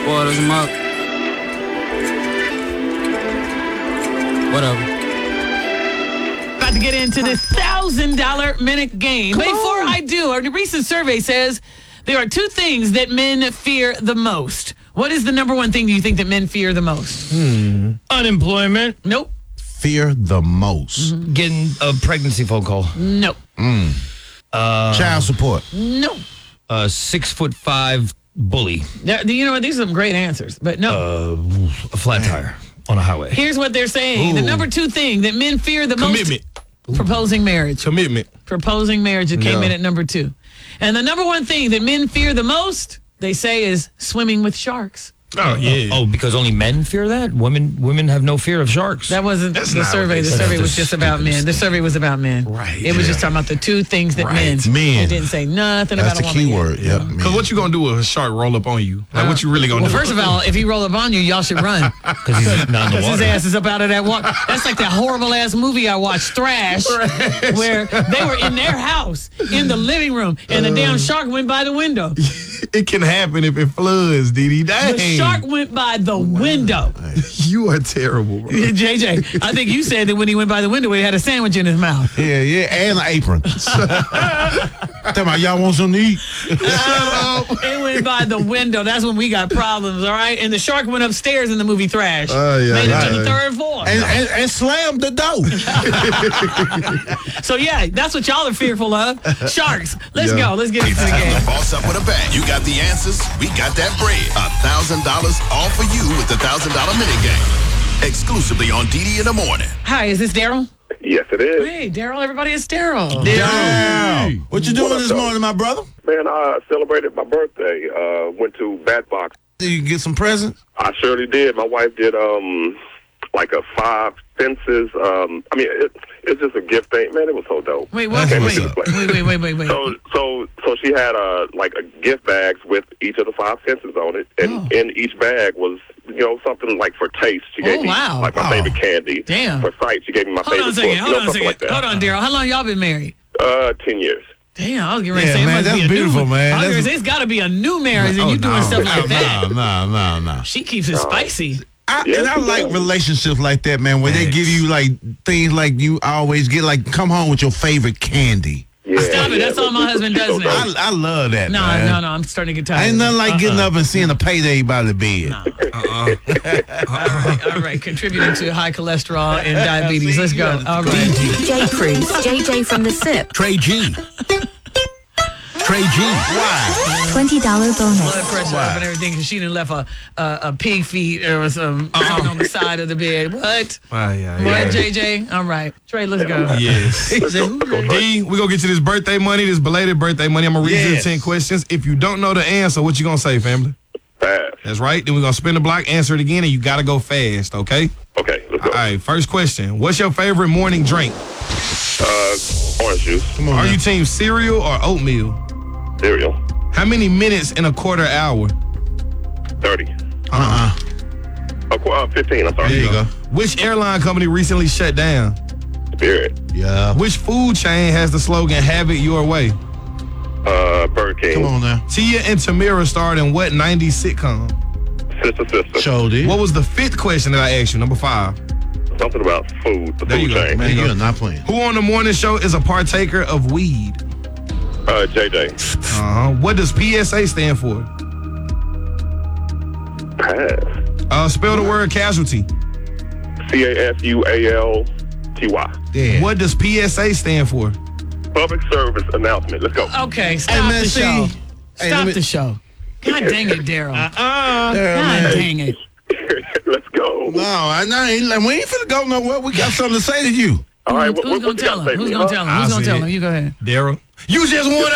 Waters them up. Whatever. About to get into this $1,000 minute game. Before I do, a recent survey says there are two things that men fear the most. What is the number one thing do you think that men fear the most? Unemployment. Nope. Fear the most. Getting a pregnancy phone call. Nope. Child support. Nope. 6'5" bully. You know what? These are some great answers, but no. A flat tire on a highway. Here's what they're saying. The number two thing that men fear the most. Commitment. Proposing marriage. Commitment. Proposing marriage. It came in at number 2. And the number one thing that men fear the most, they say, is swimming with sharks. Oh, yeah. Oh, because only men fear that? Women have no fear of sharks. That wasn't That's the not survey. what The they survey said. was just about men. The survey was about men. Right, It was yeah. just talking about the two things that men. Men. It didn't say nothing That's about the a key woman. word. Yep. Because what you going to do if a shark roll up on you? Like, what you really going to Well, do? first of all, if he roll up on you, y'all should run. Because he's not in the Because his water. ass is up out of that water. That's like that horrible ass movie I watched, Thrash, where they were in their house in the living room and the damn shark went by the window. It can happen if it floods, Didi. Dang. The shark went by the window. You are terrible, bro. JJ, I think you said that when he went by the window, he had a sandwich in his mouth. Yeah, and an apron. Tell me, y'all want something to eat? It went by the window. That's when we got problems, all right? And the shark went upstairs in the movie Thrash. yeah, Made it to the right. third floor. And slammed the door. So, yeah, that's what y'all are fearful of. Sharks. Let's go. Let's get into the game. Boss up with a bang. You got the answers. We got that bread. $1,000 all for you with the $1,000 minute game. Exclusively on DD in the morning. Hi, is this Daryl? Yes, it is. Hey, Daryl, everybody, it's Daryl. Damn. What you doing this morning, my brother? Man, I celebrated my birthday. Went to Bat Box. Did you get some presents? I surely did. My wife did like a 5 fences. It's just a gift thing. Man, it was so dope. Wait, what? Came Wait. into the place. Wait. So she had like a gift bags with each of the 5 fences on it, and in each bag was something like for taste. She gave me wow. like my favorite candy. Damn. For sight, she gave me my Hold on a favorite second. book. Hold on a something second. like that. Hold on, Daryl. How long y'all been married? 10 years. Damn, I was getting ready to Yeah, say it man, must that's be a beautiful, new man. I was That's- gonna say, it's got to be a new marriage, and you doing stuff like that. No. She keeps it spicy. And I like relationships like that, man, where they give you like things like you always get, like come home with your favorite candy. Yeah, Stop it. That's all my husband does now. I love that, man. No. I'm starting to get tired. Ain't nothing like getting up and seeing a payday by the bed. All right. Contributing to high cholesterol and diabetes. Let's go. All right. J. Cruz, JJ from the SIP. Trey G. Trey G. Why? $20 Blood bonus. pressure up and everything because she didn't left a pig feet or some on the side of the bed. What? What, JJ? All right. Trey, let's go. Yes. D, we gonna get you this birthday money, this belated birthday money. I'm gonna read you the 10 questions. If you don't know the answer, what you gonna say, family? Fast. That's right. Then we're gonna spin the block, answer it again, and you gotta go fast, okay? Okay, let's go. All right, first question. What's your favorite morning drink? Orange juice. Come on. Are man. you team cereal or oatmeal? Cereal. How many minutes in a quarter hour? 30. 15, I'm sorry. There you go. Which airline company recently shut down? Spirit. Yeah. Which food chain has the slogan "Have it your way"? Burger King. Come on now. Tia and Tamira starred in what 90s sitcom? Sister. Showed it. What was the 5th question that I asked you? Number 5. Something about food. The There food you go, chain. Man, you're not playing. Who on the morning show is a partaker of weed? JJ. What does PSA stand for? Pass. Spell the word casualty. CASUALTY. Yeah. What does PSA stand for? Public service announcement. Let's go. Okay, stop man, the see. show. Hey, Stop let me- the show. God dang it, Daryl. God man. dang it. Let's go. No, we ain't finna go nowhere. We got something to say to you. All right, Who's what gonna you tell got to him? say? Who's gonna tell him? Who's gonna tell him? You go ahead. Daryl. You just won